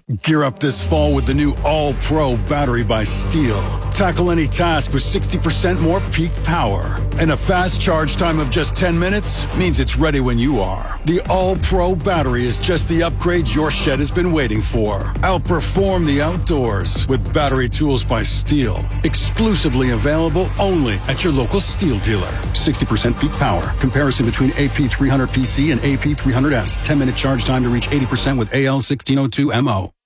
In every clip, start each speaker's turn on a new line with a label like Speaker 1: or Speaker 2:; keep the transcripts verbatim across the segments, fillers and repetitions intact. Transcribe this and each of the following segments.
Speaker 1: Gear up this fall with the new All-Pro battery by Steel. Tackle any task with sixty percent more peak power. And a fast charge time of just ten minutes means it's ready when you are. The All-Pro battery is just the upgrade your shed has been waiting for. Outperform the outdoors with battery tools by Steel. Exclusively available only at your local Steel dealer. sixty percent peak power. Comparison between A P three hundred P C and A P three hundred S. ten minute charge time to reach eighty percent with A L sixteen oh two M O.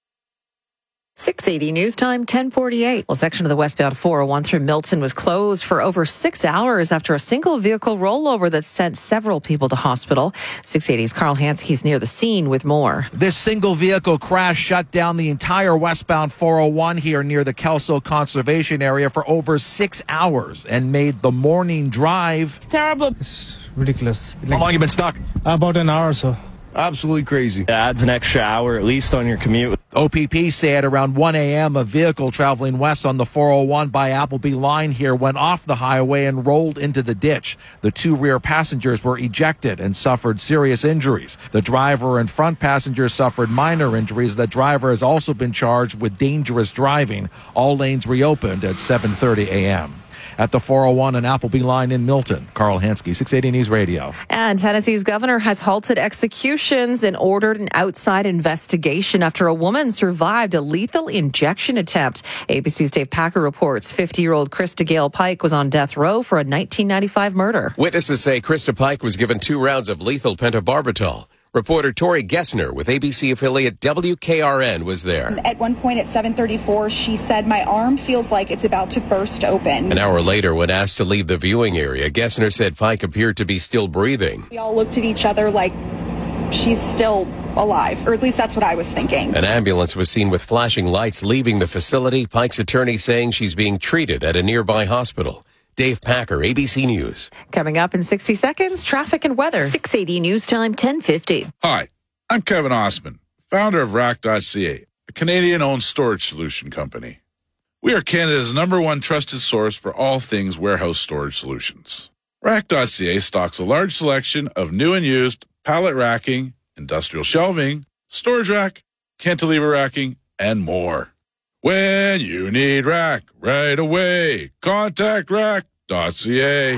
Speaker 2: six eighty News Time, ten forty-eight. Well, section of the westbound four oh one through Milton was closed for over six hours after a single vehicle rollover that sent several people to hospital. six eighty's Carl Hanske's near the scene with more.
Speaker 3: This single vehicle crash shut down the entire westbound four oh one here near the Kelso Conservation Area for over six hours and made the morning drive
Speaker 4: It's terrible. It's ridiculous.
Speaker 3: How long have you been stuck?
Speaker 4: About an hour or so.
Speaker 5: Absolutely crazy.
Speaker 6: It adds an extra hour at least on your commute.
Speaker 3: O P P said around one a.m. a vehicle traveling west on the four oh one by Appleby line here went off the highway and rolled into the ditch. The two rear passengers were ejected and suffered serious injuries. The driver and front passengers suffered minor injuries. The driver has also been charged with dangerous driving. All lanes reopened at seven thirty a.m. At the four oh one and Appleby line in Milton, Carl Hansky, six eighty News Radio.
Speaker 2: And Tennessee's governor has halted executions and ordered an outside investigation after a woman survived a lethal injection attempt. A B C's Dave Packer reports fifty-year-old Krista Gale Pike was on death row for a nineteen ninety-five murder.
Speaker 7: Witnesses say Krista Pike was given two rounds of lethal pentobarbital. Reporter Tori Gessner with A B C affiliate W K R N was there.
Speaker 8: At one point at seven thirty-four, she said, "My arm feels like it's about to burst open."
Speaker 7: An hour later, when asked to leave the viewing area, Gessner said Pike appeared to be still breathing.
Speaker 8: We all looked at each other like she's still alive, or at least that's what I was thinking.
Speaker 7: An ambulance was seen with flashing lights leaving the facility. Pike's attorney saying she's being treated at a nearby hospital. Dave Packer, A B C News.
Speaker 2: Coming up in sixty seconds, traffic and weather. six eighty News Time, ten fifty.
Speaker 9: Hi, I'm Kevin Osman, founder of Rack dot C A, a Canadian-owned storage solution company. We are Canada's number one trusted source for all things warehouse storage solutions. Rack dot C A stocks a large selection of new and used pallet racking, industrial shelving, storage rack, cantilever racking, and more. When you need rack right away, contact Rack dot C A.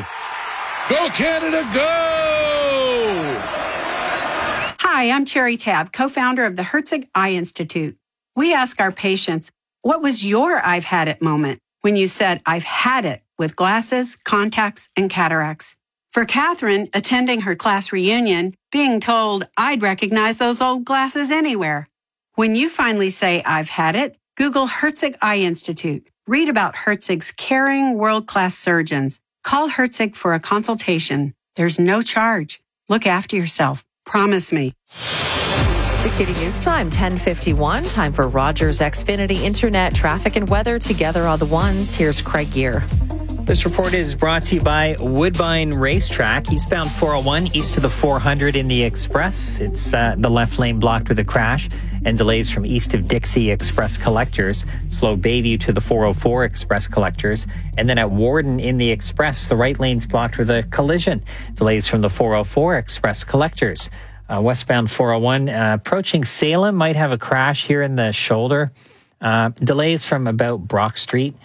Speaker 9: Go Canada, go!
Speaker 10: Hi, I'm Cherry Tab, co-founder of the Herzig Eye Institute. We ask our patients, what was your I've had it moment when you said, I've had it with glasses, contacts, and cataracts? For Catherine, attending her class reunion, being told I'd recognize those old glasses anywhere. When you finally say, I've had it, Google Herzig Eye Institute. Read about Herzig's caring, world-class surgeons. Call Herzig for a consultation. There's no charge. Look after yourself. Promise me.
Speaker 2: six eighty News Time, ten fifty-one. Time for Rogers Xfinity Internet, traffic and weather together on the ones. Here's Craig Gear.
Speaker 11: This report is brought to you by Woodbine Racetrack. Eastbound four oh one, east to the four hundred in the Express. It's uh, the left lane blocked with a crash and delays from east of Dixie Express Collectors. Slow Bayview to the four oh four Express Collectors. And then at Warden in the Express, the right lane's blocked with a collision. Delays from the four oh four Express Collectors. Uh, westbound four oh one, uh, approaching Salem, might have a crash here in the shoulder. Uh, delays from about Brock Street